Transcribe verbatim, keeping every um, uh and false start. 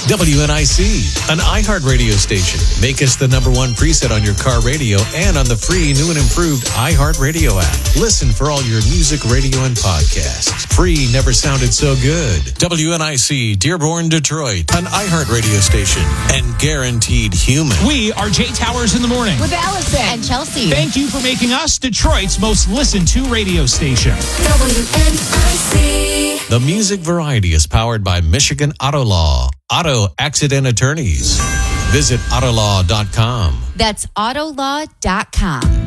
W N I C, an iHeart radio station. Make us the number one preset on your car radio and on the free new and improved iHeart Radio app. Listen for all your music, radio, and podcasts. Free never sounded so good. W N I C, Dearborn, Detroit, an iHeart radio station and guaranteed human. We are Jay Towers in the morning with Allison and Chelsea. Thank you for making us Detroit's most listened to radio station. W N I C. The Music Variety is powered by Michigan Auto Law, auto accident attorneys. Visit autolaw dot com. That's autolaw dot com.